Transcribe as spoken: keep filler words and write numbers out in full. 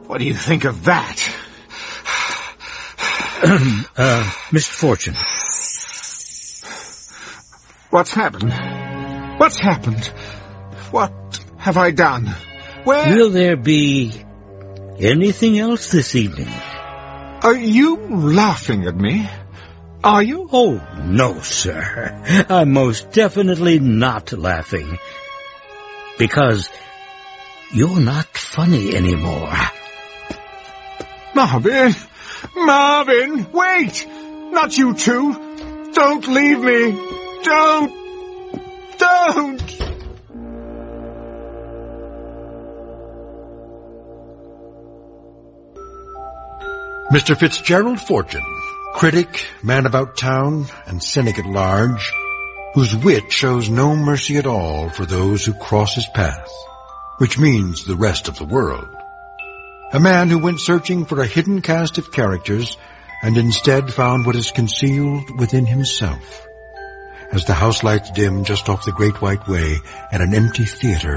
What do you think of that? uh, Mister Fortune. What's happened? What's happened? What have I done? Where... Will there be anything else this evening? Are you laughing at me? Are you? Oh, no, sir. I'm most definitely not laughing. Because you're not funny anymore. Marvin! Marvin! Wait! Not you too! Don't leave me! Don't! Don't! Mister Fitzgerald Fortune, critic, man about town, and cynic at large, whose wit shows no mercy at all for those who cross his path, which means the rest of the world. A man who went searching for a hidden cast of characters and instead found what is concealed within himself. As the house lights dim just off the Great White Way at an empty theater